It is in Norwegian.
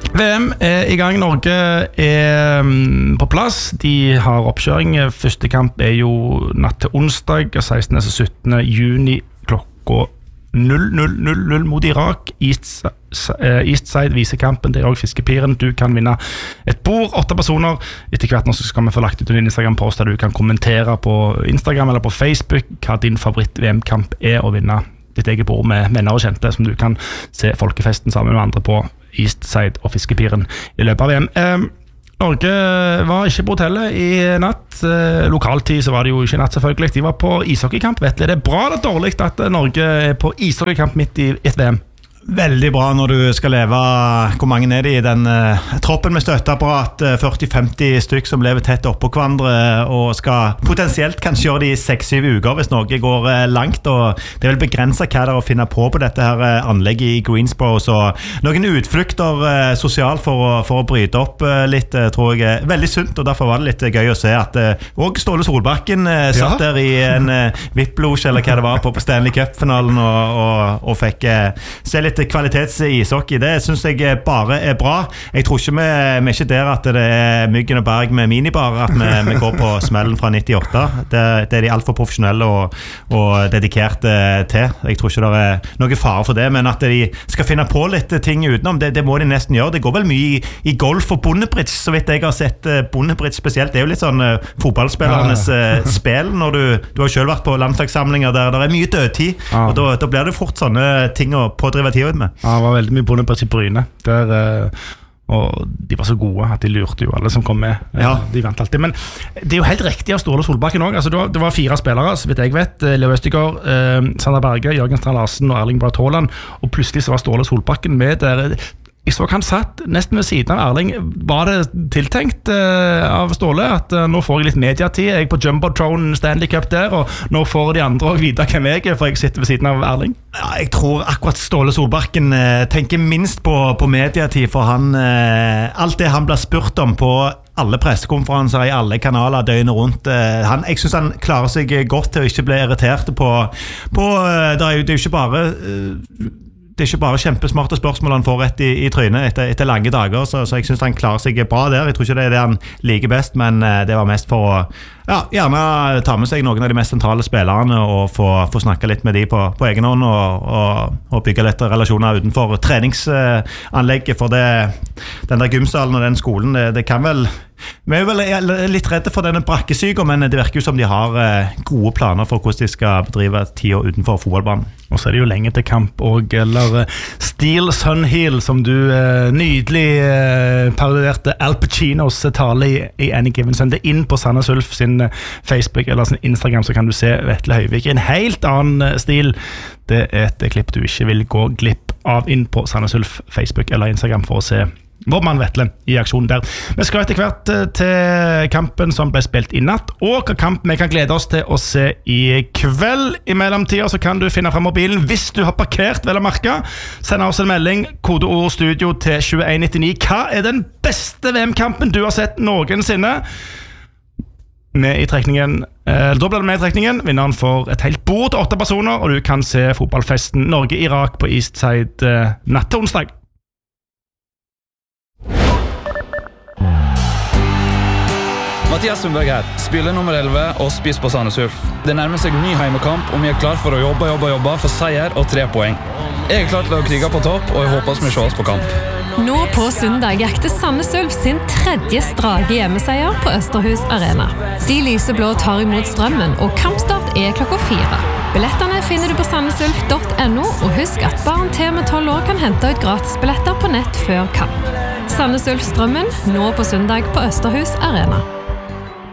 VM I gang, Norge på plass. De har oppkjøring. Første kamp jo natt til onsdag, 16. og 17. juni klokka 0:00 mot Irak. Eastside viser kampen. Det også Fiskepiren. Du kan vinne et bord, 8 personer. Etter hvert nå skal vi få lagt ut en Instagram-post der du kan kommentere på Instagram eller på Facebook hva din favoritt-VM-kamp og vinne ditt eget bord med venner og kjente, som du kan se folkefesten sammen med andre på Eastside og Fiskepiren I løpet av VM. Norge var ikke på hotellet I natt. Lokaltid så var det jo ikke natt selvfølgelig. De var på ishockeykamp, vet du. Det bra eller dårlig at Norge på ishockeykamp midt I et VM? Veldig bra når du skal leve. Hvor mange det I den troppen med støtteapparat, 40-50 stykk som lever tett oppå hverandre og skal potensielt kanskje gjøre det I 6-7 uker hvis Norge går langt, og det vel begrenset hva det å finne på dette her anlegget I Greensboro, så noen utflukter sosialt for å bryte opp litt, tror jeg veldig sunt, og derfor var det litt gøy å se at også Ståle Solbakken satt der I en VIP-losje eller hva det var på Stanley Cup-finalen og fikk se litt kvalitets-ishockey. Det synes jeg bare bra. Jeg tror ikke vi ikke der at det Myggen og Berg med minibar, at vi går på smellen fra 98. Det de alt for profesjonelle og dedikerte til. Jeg tror ikke det noe fare for det, men at de skal finne på litt ting utenom, det må de nesten gjøre. Det går vel mye I golf og bondebridge, så vidt jeg har sett bondebridge spesielt. Det jo litt sånn fotballspillernes spill, når du har selv vært på landslagssamlinger der det mye dødtid, og da blir det fort sånne ting å pådrive tid med. Ja, det var veldig mye bondebridge I Bryne der, og de var så gode at de lurte jo alle som kom med. De vant alltid, men det jo helt riktig av Ståle Solbakken også. Altså, det var 4 spillere, så vidt jeg vet. Leo Østegård, Sander Berge, Jørgen Strand Larsen og Erling Braut Haaland, og plutselig så var Ståle Solbakken med der. Jeg så han satt nesten ved siden av Erling. Var det tiltenkt av Ståle at nå får jeg litt mediatid, jeg på Jumbotron Stanley Cup der, og nå får de andre også vite hvem jeg for jeg sitter ved siden av Erling? Ja, jeg tror akkurat Ståle Solbakken tenker minst på mediatid, for han, alt det han blir spurt om på alle pressekonferanser I alle kanaler døgnet rundt. Jeg synes han klarer seg godt til å ikke bli irritert på det jo ikke bare det ikke bare kjempesmarte spørsmål han får rett I trynet etter lange dager, så jeg synes han klarer seg bra der. Jeg tror ikke det det han liker best, men det var mest for å gjerne ta med seg noen av de mest sentrale spillerne og få snakke litt med de på egen hånd og bygge litt relasjoner utenfor treningsanlegget, for den der gymsalen og den skolen, det kan vel vi jo vel litt redde for denne brakkesyken, men det virker jo som de har gode planer for hvordan de skal bedrive tida utenfor fotballbanen. Og så det jo lenge til kamp, eller Steel Sun Heel, som du nydelig parodierte Al Pacinos tale I Any Given Sunday. Inn på Sandnes Ulf sin Facebook eller sin Instagram, så kan du se Vetle Høyvik I en helt annen stil. Det et klipp du ikke vil gå glipp av. Inn på Sandnes Ulf Facebook eller Instagram for å se vår mann Vetle I aksjonen der. Vi skal etter hvert til kampen som ble spilt I natt, og hva kamp vi kan glede oss til å se I kveld. I mellomtiden så kan du finne frem mobilen hvis du har parkert vel å merke. Send oss en melding, kodeord studio til 2199. Hva den beste VM-kampen du har sett noensinne? Med I trekningen, da blir det med I trekningen. Vinneren får et helt bord til 8 personer, og du kan se fotballfesten Norge-Irak på Eastside natt til onsdag. Mathias Sundberg her, spiller nummer 11 og spiss på Sandnes Ulf. Det nærmer seg ny heimekamp, og vi klar for å jobbe for seier og 3 poeng. Jeg klar til å krige på topp, og jeg håper vi ses på kamp. Nå på søndag jakter Sandnes Ulf sin 3. strake hjemmeseier på Østerhus Arena. De lyseblå tar imot Strømmen, og kampstart klokka 4. Billettene finner du på sandnesulf.no, og husk at barn til med 12 år kan hente ut gratisbilletter på nett før kamp. Sandnes Ulf Strømmen, nå på søndag på Østerhus Arena.